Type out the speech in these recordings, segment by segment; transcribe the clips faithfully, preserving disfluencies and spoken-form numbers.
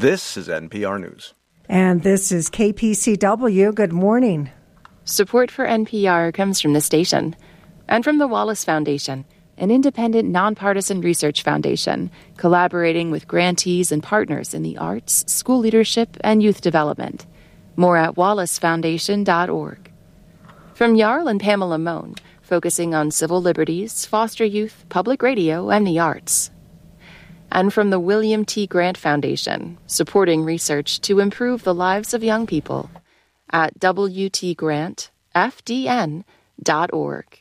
This is N P R News. And this is K P C W. Good morning. Support for N P R comes from the station and from the Wallace Foundation, an independent, nonpartisan research foundation collaborating with grantees and partners in the arts, school leadership, and youth development. More at wallace foundation dot org. From Jarl and Pamela Mohn, focusing on civil liberties, foster youth, public radio, and the arts. And from the William T. Grant Foundation, supporting research to improve the lives of young people at w t grant f d n dot org.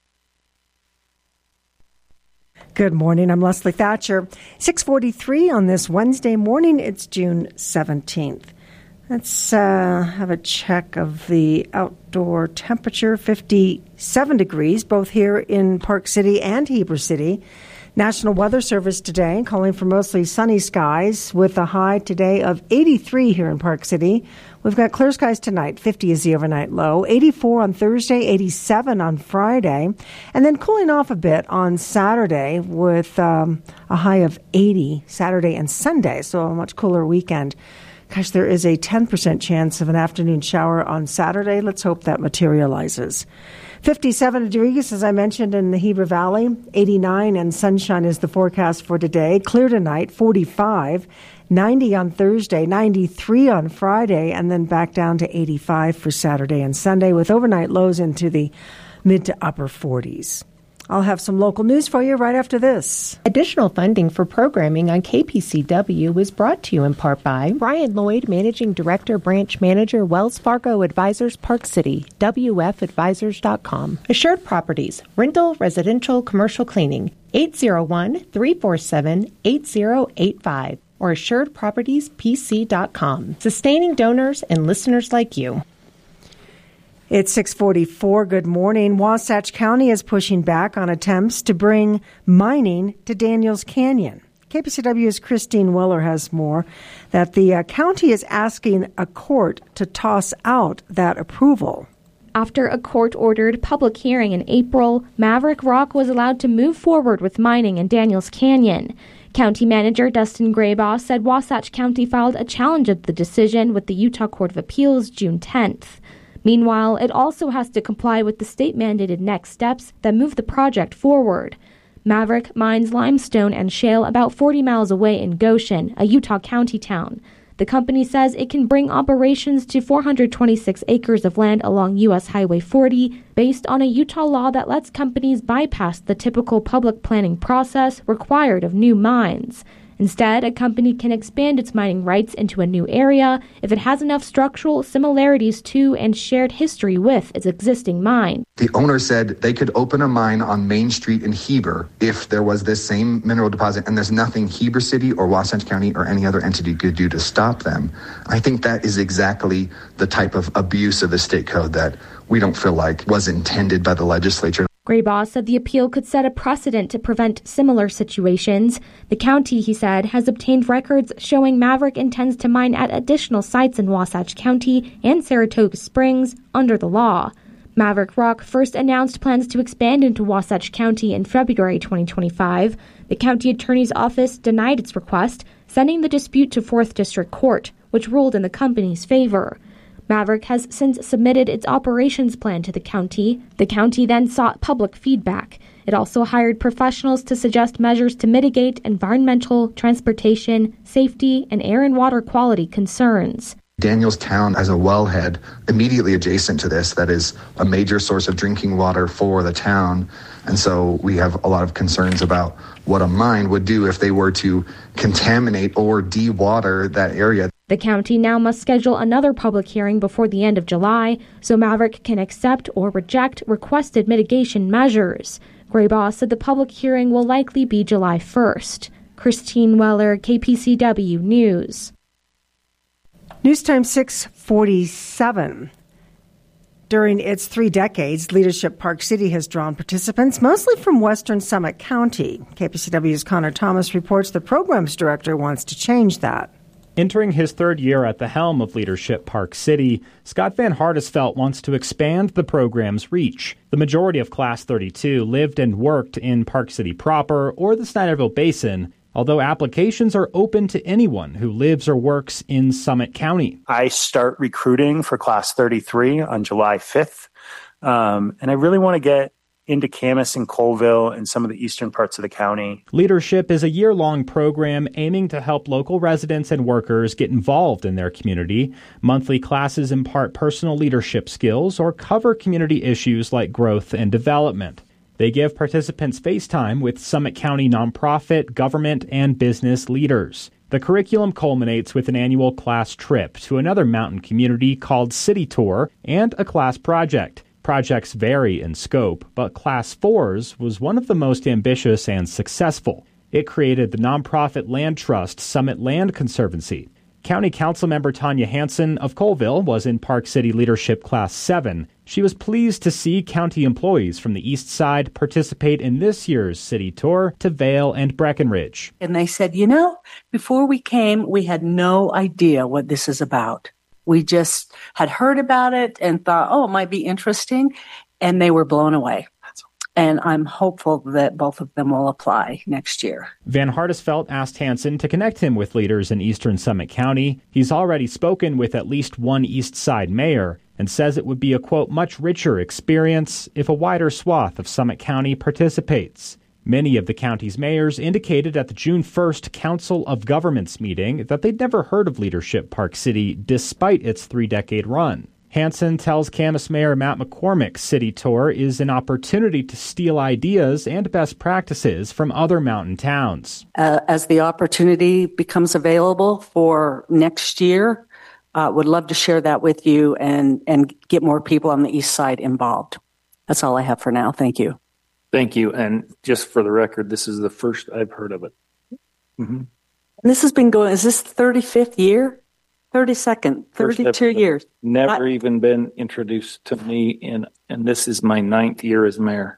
Good morning. I'm Leslie Thatcher. six forty-three on this Wednesday morning. It's June seventeenth. Let's uh, have a check of the outdoor temperature. fifty-seven degrees, both here in Park City and Heber City. National Weather Service today calling for mostly sunny skies with a high today of eighty-three here in Park City. We've got clear skies tonight. fifty is the overnight low. eighty-four on Thursday, eighty-seven on Friday. And then cooling off a bit on Saturday with um, a high of eighty Saturday and Sunday. So a much cooler weekend. Gosh, there is a ten percent chance of an afternoon shower on Saturday. Let's hope that materializes. fifty-seven degrees, as I mentioned, in the Heber Valley. eighty-nine and sunshine is the forecast for today. Clear tonight, forty-five. ninety on Thursday, ninety-three on Friday, and then back down to eighty-five for Saturday and Sunday with overnight lows into the mid to upper forties. I'll have some local news for you right after this. Additional funding for programming on K P C W is brought to you in part by Brian Lloyd, Managing Director, Branch Manager, Wells Fargo Advisors, Park City, W F advisors dot com. Assured Properties, rental, residential, commercial cleaning, eight zero one, three four seven, eight zero eight five or assured properties p c dot com. Sustaining donors and listeners like you. It's six forty-four. Good morning. Wasatch County is pushing back on attempts to bring mining to Daniels Canyon. K P C W's Christine Weller has more, that the uh, county is asking a court to toss out that approval. After a court-ordered public hearing in April, Maverick Rock was allowed to move forward with mining in Daniels Canyon. County Manager Dustin Graybaugh said Wasatch County filed a challenge of the decision with the Utah Court of Appeals June tenth. Meanwhile, it also has to comply with the state-mandated next steps that move the project forward. Maverick mines limestone and shale about forty miles away in Goshen, a Utah County town. The company says it can bring operations to four hundred twenty-six acres of land along U S Highway forty based on a Utah law that lets companies bypass the typical public planning process required of new mines. Instead, a company can expand its mining rights into a new area if it has enough structural similarities to and shared history with its existing mine. The owner said they could open a mine on Main Street in Heber if there was this same mineral deposit, and there's nothing Heber City or Wasatch County or any other entity could do to stop them. I think that is exactly the type of abuse of the state code that we don't feel like was intended by the legislature. Graybaugh said the appeal could set a precedent to prevent similar situations. The county, he said, has obtained records showing Maverick intends to mine at additional sites in Wasatch County and Saratoga Springs under the law. Maverick Rock first announced plans to expand into Wasatch County in February twenty twenty-five. The county attorney's office denied its request, sending the dispute to fourth District Court, which ruled in the company's favor. Maverick has since submitted its operations plan to the county. The county then sought public feedback. It also hired professionals to suggest measures to mitigate environmental, transportation, safety, and air and water quality concerns. Danielstown has a wellhead immediately adjacent to this that is a major source of drinking water for the town. And so we have a lot of concerns about what a mine would do if they were to contaminate or de-water that area. The county now must schedule another public hearing before the end of July so Maverick can accept or reject requested mitigation measures. Graybaugh said the public hearing will likely be July first. Christine Weller, K P C W News. News time six forty-seven. During its three decades, Leadership Park City has drawn participants, mostly from Western Summit County. K P C W's Connor Thomas reports the program's director wants to change that. Entering his third year at the helm of Leadership Park City, Scott Van Hardesvelt wants to expand the program's reach. The majority of Class thirty-two lived and worked in Park City proper or the Snyderville Basin, although applications are open to anyone who lives or works in Summit County. I start recruiting for Class thirty-three on July fifth, um, and I really want to get into Camas and Colville and some of the eastern parts of the county. Leadership is a year-long program aiming to help local residents and workers get involved in their community. Monthly classes impart personal leadership skills or cover community issues like growth and development. They give participants face time with Summit County nonprofit, government, and business leaders. The curriculum culminates with an annual class trip to another mountain community called City Tour and a class project. Projects vary in scope, but Class four's was one of the most ambitious and successful. It created the nonprofit land trust Summit Land Conservancy. County Councilmember Tanya Hansen of Colville was in Park City Leadership Class seven. She was pleased to see county employees from the East Side participate in this year's city tour to Vail and Breckenridge. And they said, you know, before we came, we had no idea what this is about. We just had heard about it and thought, oh, it might be interesting, and they were blown away. And I'm hopeful that both of them will apply next year. Van Hardesvelt asked Hansen to connect him with leaders in eastern Summit County. He's already spoken with at least one East Side mayor and says it would be a, quote, much richer experience if a wider swath of Summit County participates. Many of the county's mayors indicated at the June first Council of Governments meeting that they'd never heard of Leadership Park City despite its three-decade run. Hansen tells Camas Mayor Matt McCormick's city tour is an opportunity to steal ideas and best practices from other mountain towns. Uh, as the opportunity becomes available for next year, uh, would love to share that with you and, and get more people on the east side involved. That's all I have for now. Thank you. Thank you. And just for the record, this is the first I've heard of it. Mm-hmm. And this has been going, is this the thirty-fifth year? thirty-second, thirty-two years. Never I, even been introduced to me, in, and this is my ninth year as mayor.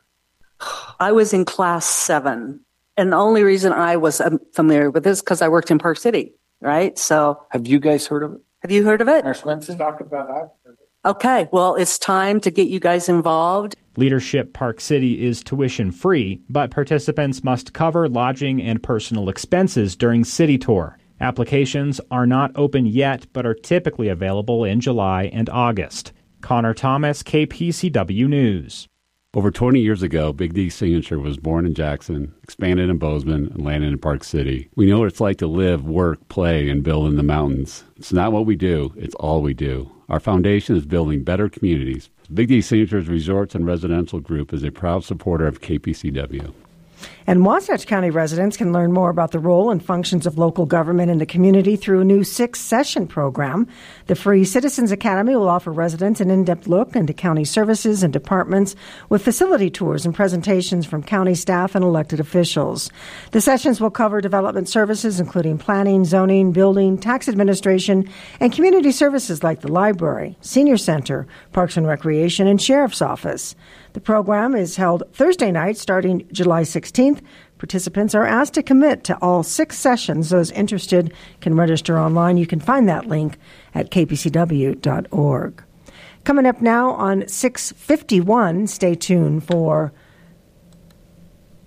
I was in class seven. And the only reason I was familiar with this is because I worked in Park City, right? So, have you guys heard of it? Have you heard of it? Mayor Swenson? Talk about that. Okay, well, it's time to get you guys involved. Leadership Park City is tuition free, but participants must cover lodging and personal expenses during City Tour. Applications are not open yet, but are typically available in July and August. Connor Thomas, K P C W News. Over twenty years ago, Big D Signature was born in Jackson, expanded in Bozeman, and landed in Park City. We know what it's like to live, work, play, and build in the mountains. It's not what we do, it's all we do. Our foundation is building better communities. Big D Signature's Resorts and Residential Group is a proud supporter of K P C W. And Wasatch County residents can learn more about the role and functions of local government in the community through a new six-session program. The Free Citizens Academy will offer residents an in-depth look into county services and departments with facility tours and presentations from county staff and elected officials. The sessions will cover development services, including planning, zoning, building, tax administration, and community services like the library, senior center, parks and recreation, and sheriff's office. The program is held Thursday night starting July sixteenth. Participants are asked to commit to all six sessions. Those interested can register online. You can find that link at k p c w dot org. Coming up now on six fifty-one, stay tuned for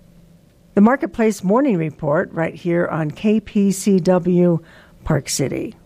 the Marketplace Morning Report right here on K P C W Park City.